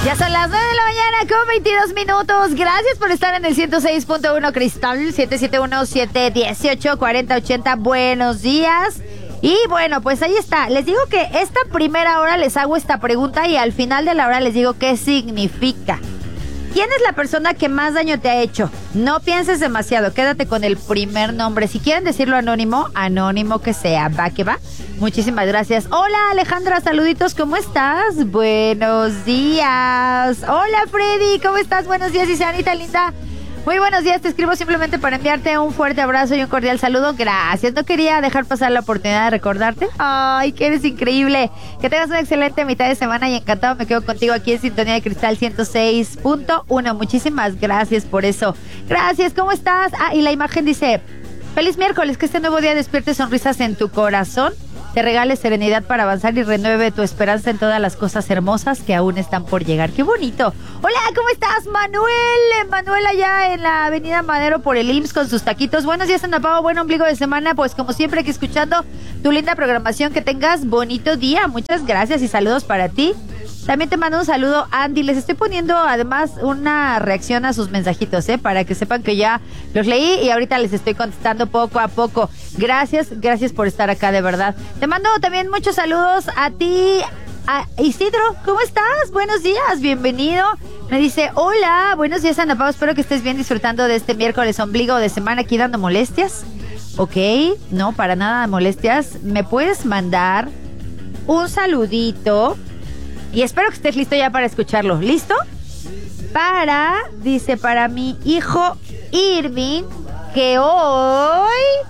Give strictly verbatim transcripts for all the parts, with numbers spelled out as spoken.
Ya son las nueve de la mañana con veintidós minutos. Gracias por estar en el ciento seis punto uno Cristal, siete siete uno, siete uno ocho, cuatro cero ocho cero. Buenos días. Y bueno, pues ahí está. Les digo que esta primera hora les hago esta pregunta y al final de la hora les digo qué significa. ¿Quién es la persona que más daño te ha hecho? No pienses demasiado, quédate con el primer nombre. Si quieren decirlo anónimo, anónimo que sea. Va que va. Muchísimas gracias. Hola Alejandra, saluditos, ¿cómo estás? Buenos días. Hola Freddy, ¿cómo estás? Buenos días, dice Anita linda. Muy buenos días, te escribo simplemente para enviarte un fuerte abrazo y un cordial saludo. Gracias, no quería dejar pasar la oportunidad de recordarte. Ay, que eres increíble. Que tengas una excelente mitad de semana y encantado me quedo contigo aquí en Sintonía de Cristal ciento seis punto uno. Muchísimas gracias por eso. Gracias, ¿cómo estás? Ah, y la imagen dice, feliz miércoles, que este nuevo día despierte sonrisas en tu corazón, te regale serenidad para avanzar y renueve tu esperanza en todas las cosas hermosas que aún están por llegar. ¡Qué bonito! Hola, ¿cómo estás, Manuel? Manuel allá en la avenida Madero por el I M S S con sus taquitos. Buenos días, Ana Pao, buen ombligo de semana. Pues como siempre aquí escuchando tu linda programación. Que tengas bonito día. Muchas gracias y saludos para ti. También te mando un saludo, Andy. Les estoy poniendo además una reacción a sus mensajitos, ¿eh? Para que sepan que ya los leí y ahorita les estoy contestando poco a poco. Gracias, gracias por estar acá, de verdad. Te mando también muchos saludos a ti, a Isidro. ¿Cómo estás? Buenos días, bienvenido. Me dice, hola, buenos días, Ana Pao. Espero que estés bien disfrutando de este miércoles ombligo de semana aquí dando molestias. Ok, no, para nada molestias. ¿Me puedes mandar un saludito? Y espero que estés listo ya para escucharlo. ¿Listo? Para, dice, para mi hijo Irving, que hoy...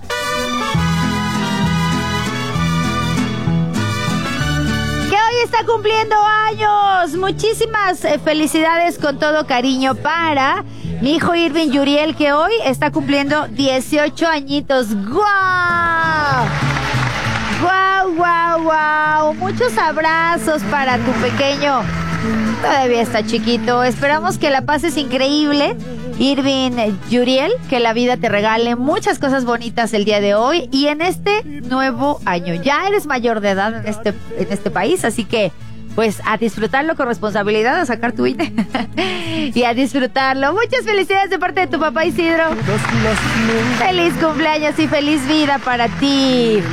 que hoy está cumpliendo años. Muchísimas eh, felicidades con todo cariño para mi hijo Irving Yuriel, que hoy está cumpliendo dieciocho añitos. ¡Guau! ¡Guau, guau, guau! Muchos abrazos para tu pequeño. Todavía está chiquito. Esperamos que la pases increíble, Irving Yuriel. Que la vida te regale muchas cosas bonitas el día de hoy y en este nuevo año. Ya eres mayor de edad en este, en este país, así que pues a disfrutarlo con responsabilidad, a sacar tu I N E y a disfrutarlo. Muchas felicidades de parte de tu papá Isidro. Feliz cumpleaños y feliz vida para ti.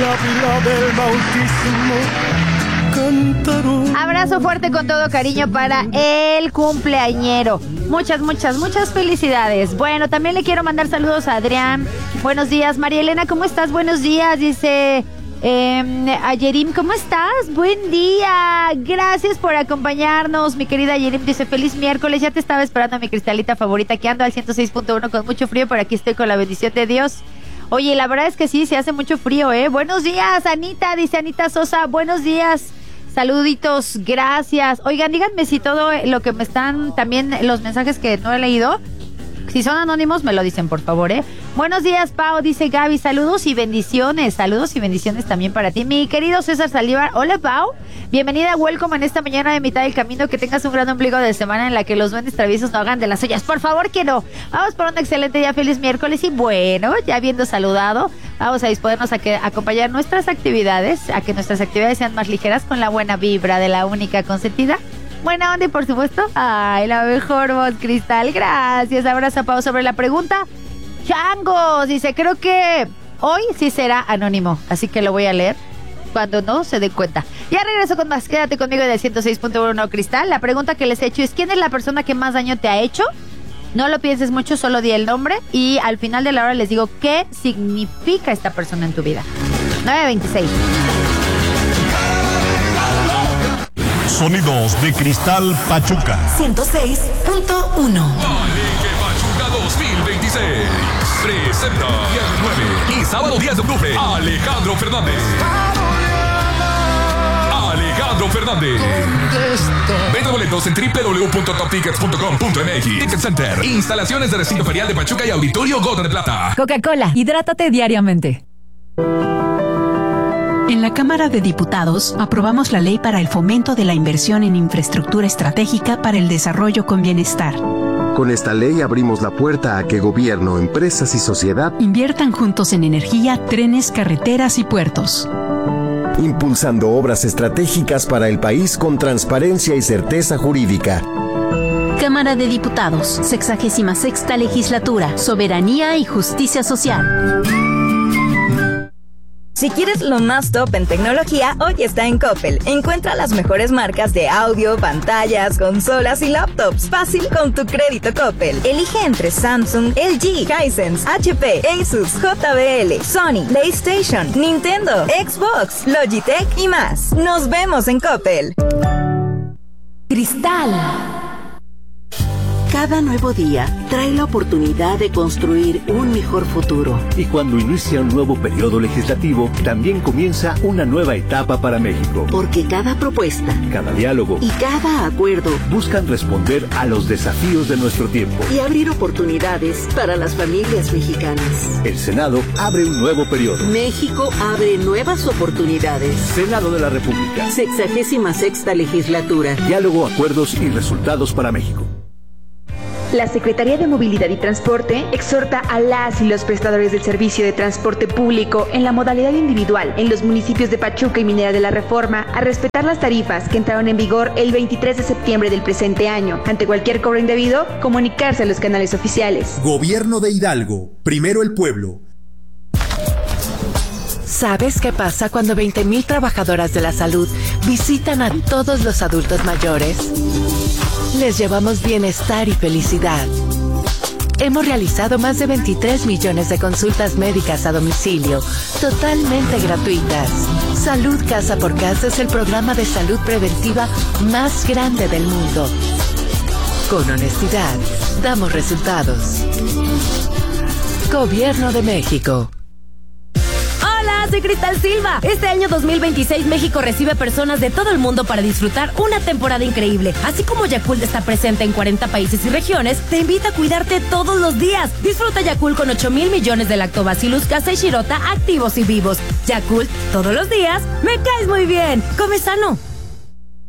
Abrazo fuerte con todo cariño para el cumpleañero. Muchas, muchas, muchas felicidades. Bueno, también le quiero mandar saludos a Adrián. Buenos días, María Elena, ¿cómo estás? Buenos días, dice... Eh, Ayerim, ¿cómo estás? Buen día, gracias por acompañarnos, mi querida Ayerim. Dice, feliz miércoles, ya te estaba esperando, mi cristalita favorita, que ando al ciento seis punto uno con mucho frío, pero aquí estoy con la bendición de Dios. Oye, la verdad es que sí, se hace mucho frío, ¿eh? Buenos días, Anita, dice Anita Sosa, buenos días, saluditos, gracias. Oigan, díganme si todo lo que me están, también los mensajes que no he leído, si son anónimos, me lo dicen, por favor, ¿eh? Buenos días, Pao, dice Gaby. Saludos y bendiciones. Saludos y bendiciones también para ti. Mi querido César Saldívar. Hola, Pao. Bienvenida, welcome en esta mañana de mitad del camino. Que tengas un gran ombligo de semana en la que los duendes traviesos no hagan de las suyas. Por favor, que no. Vamos por un excelente día. Feliz miércoles. Y bueno, ya habiendo saludado, vamos a disponernos a que acompañar nuestras actividades, a que nuestras actividades sean más ligeras con la buena vibra de la única consentida. Buena onda y por supuesto, ay, la mejor voz, Cristal. Gracias. Abrazo, Pau. Sobre la pregunta, Changos dice, creo que hoy sí será anónimo, así que lo voy a leer cuando no se dé cuenta. Ya regreso con más. Quédate conmigo del ciento seis punto uno Cristal. La pregunta que les he hecho es, ¿quién es la persona que más daño te ha hecho? No lo pienses mucho, solo di el nombre y al final de la hora les digo qué significa esta persona en tu vida. nueve veintiséis. Sonidos de Cristal Pachuca ciento seis punto uno. Palenque Pachuca dos mil veintiséis presenta viernes nueve y sábado diez de octubre Alejandro Fernández. Alejandro Fernández. Venta boletos en doble u doble u doble u punto top tickets punto com punto m x. Ticket Center. Instalaciones de recinto ferial de Pachuca y Auditorio Gota de Plata. Coca-Cola, hidrátate diariamente. En la Cámara de Diputados aprobamos la ley para el fomento de la inversión en infraestructura estratégica para el desarrollo con bienestar. Con esta ley abrimos la puerta a que gobierno, empresas y sociedad inviertan juntos en energía, trenes, carreteras y puertos. impulsando obras estratégicas para el país con transparencia y certeza jurídica. Cámara de Diputados, sexagésima sexta legislatura, soberanía y justicia social. Si quieres lo más top en tecnología, hoy está en Coppel. Encuentra las mejores marcas de audio, pantallas, consolas y laptops. Fácil con tu crédito Coppel. Elige entre Samsung, L G, Hisense, H P, Asus, J B L, Sony, PlayStation, Nintendo, Xbox, Logitech y más. Nos vemos en Coppel. Cristal. Cada nuevo día trae la oportunidad de construir un mejor futuro. Y cuando inicia un nuevo periodo legislativo, también comienza una nueva etapa para México. Porque cada propuesta, cada diálogo y cada acuerdo buscan responder a los desafíos de nuestro tiempo y abrir oportunidades para las familias mexicanas. El Senado abre un nuevo periodo. México abre nuevas oportunidades. Senado de la República. Sexagésima sexta legislatura. Diálogo, acuerdos y resultados para México. La Secretaría de Movilidad y Transporte exhorta a las y los prestadores del servicio de transporte público en la modalidad individual en los municipios de Pachuca y Minera de la Reforma a respetar las tarifas que entraron en vigor el veintitrés de septiembre del presente año. Ante cualquier cobro indebido, comunicarse a los canales oficiales. Gobierno de Hidalgo. Primero el pueblo. ¿Sabes qué pasa cuando veinte mil trabajadoras de la salud visitan a todos los adultos mayores? Les llevamos bienestar y felicidad. Hemos realizado más de veintitrés millones de consultas médicas a domicilio, totalmente gratuitas. Salud Casa por Casa es el programa de salud preventiva más grande del mundo. Con honestidad, damos resultados. Gobierno de México. Hola, soy Cristal Silva. Este año dos mil veintiséis México recibe personas de todo el mundo para disfrutar una temporada increíble. Así como Yakult está presente en cuarenta países y regiones, te invita a cuidarte todos los días. Disfruta Yakult con ocho mil millones de Lactobacillus casei shirota activos y vivos. Yakult, todos los días, me caes muy bien. Come sano.